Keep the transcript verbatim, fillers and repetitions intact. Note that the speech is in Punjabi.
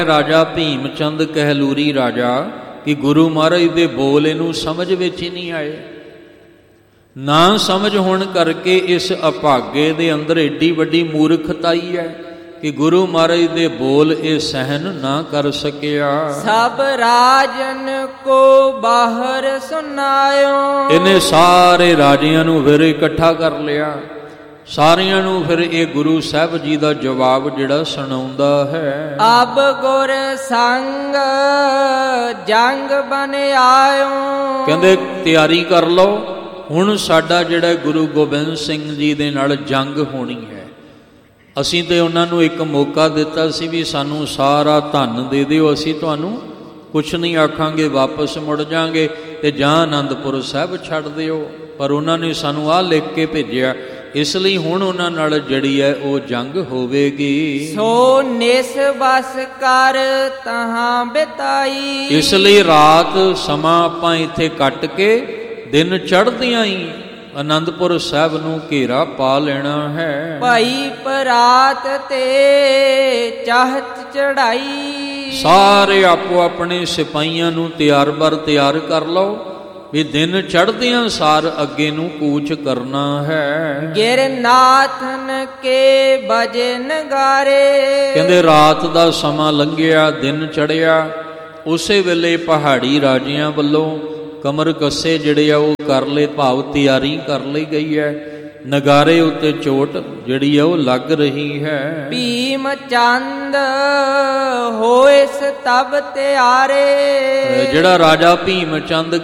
ਰਾਜਾ ਭੀਮ ਚੰਦ ਕਹਿਲੂਰੀ ਰਾਜਾ ਕਿ ਗੁਰੂ ਮਹਾਰਾਜ ਦੇ ਬੋਲ ਇਹਨੂੰ ਸਮਝ ਵਿੱਚ ਹੀ ਨਹੀਂ ਆਏ। ਨਾ ਸਮਝ ਹੋਣ ਕਰਕੇ ਇਸ ਅਭਾਗੇ ਦੇ ਅੰਦਰ ਏਡੀ ਵੱਡੀ ਮੂਰਖਤਾਈ ਹੈ ਕਿ ਗੁਰੂ ਮਹਾਰਾਜ ਦੇ ਬੋਲ ਇਹ ਸਹਿਨ ਨਾ ਕਰ ਸਕਿਆ। ਸਭ ਰਾਜਨ ਕੋ ਬਾਹਰ ਸੁਨਾਇਓ, ਇਹਨੇ ਸਾਰੇ ਰਾਜਿਆਂ ਨੂੰ ਫਿਰ ਇਕੱਠਾ ਕਰ ਲਿਆ। ਸਾਰਿਆਂ ਨੂੰ ਫਿਰ ਇਹ ਗੁਰੂ ਸਾਹਿਬ ਜੀ ਦਾ ਜਵਾਬ ਜਿਹੜਾ ਸੁਣਾਉਂਦਾ ਹੈ। ਅਬ ਗੁਰ ਸੰਗ ਜੰਗ ਬਨ ਆਇਓ, ਕਹਿੰਦੇ ਤਿਆਰੀ ਕਰ ਲਓ, ਹੁਣ ਸਾਡਾ ਜਿਹੜਾ ਗੁਰੂ ਗੋਬਿੰਦ ਸਿੰਘ ਜੀ ਦੇ ਨਾਲ ਜੰਗ ਹੋਣੀ ਹੈ। ਅਸੀਂ ਤੇ ਉਹਨਾਂ ਨੂੰ ਇੱਕ ਮੌਕਾ ਦਿੱਤਾ ਸੀ ਵੀ ਸਾਨੂੰ ਸਾਰਾ ਧਨ ਦੇ ਦਿਓ, ਅਸੀਂ ਤੁਹਾਨੂੰ ਕੁਛ ਨਹੀਂ ਆਖਾਂਗੇ, ਵਾਪਸ ਮੁੜ ਜਾਾਂਗੇ ਤੇ ਜਾਂ ਆਨੰਦਪੁਰ ਸਾਹਿਬ ਛੱਡ ਦਿਓ। ਪਰ ਉਹਨਾਂ ਨੇ ਸਾਨੂੰ ਆਹ ਲਿਖ ਕੇ ਭੇਜਿਆ, ਇਸ ਲਈ ਹੁਣ ਉਹਨਾਂ ਨਾਲ ਜਿਹੜੀ ਹੈ ਉਹ ਜੰਗ ਹੋਵੇਗੀ। ਸੋ ਨਿਸ ਬਸ ਕਰ ਤਹਾਂ ਬਿਤਾਈ, ਇਸ ਲਈ ਰਾਤ ਸਮਾਂ ਆਪਾਂ ਇੱਥੇ ਕੱਟ ਕੇ ਦਿਨ ਚੜ੍ਹਦਿਆਂ ਹੀ ਆਨੰਦਪੁਰ ਸਾਹਿਬ ਨੂੰ ਘੇਰਾ ਪਾ ਲੈਣਾ ਹੈ। ਭਾਈ ਪਰਾਤ ਤੇ ਚਾਹਤ ਚੜਾਈ, ਸਾਰੇ ਆਪੋ ਆਪਣੇ ਸਿਪਾਹੀਆਂ ਨੂੰ ਤਿਆਰ ਬਰ ਤਿਆਰ ਕਰ ਲਓ ਵੀ ਦਿਨ ਚੜ੍ਹਦਿਆਂ ਸਾਰ ਅੱਗੇ ਨੂੰ ਕੂਚ ਕਰਨਾ ਹੈ। ਗਿਰਨਾਥਨ ਕੇ ਬਜੇ ਨਗਾਰੇ, ਕਹਿੰਦੇ ਰਾਤ ਦਾ ਸਮਾਂ ਲੰਘਿਆ, ਦਿਨ ਚੜ੍ਹਿਆ। ਉਸੇ ਵੇਲੇ ਪਹਾੜੀ ਰਾਜਿਆਂ ਵੱਲੋਂ ਕਮਰ ਕੱਸੇ ਜਿਹੜੇ ਆ ਉਹ ਕਰ ਲਏ, ਭਾਵ ਤਿਆਰੀ ਕਰ ਲਈ ਗਈ ਹੈ। ਨਗਾਰੇ ਉੱਤੇ ਚੋਟ ਜਿਹੜੀ ਆ ਉਹ ਲੱਗ ਰਹੀ ਹੈ। ਭੀਮ ਚੰਦ ਹੋਏ ਸਤਬ ਤਿਆਰੇ, ਜਿਹੜਾ ਰਾਜਾ ਭੀਮ ਚੰਦ